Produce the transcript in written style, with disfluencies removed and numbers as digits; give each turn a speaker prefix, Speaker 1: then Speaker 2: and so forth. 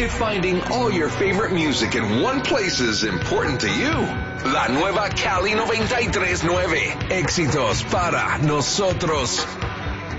Speaker 1: If finding all your favorite music in one place is important to you, la nueva Cali 93.9. Éxitos para nosotros.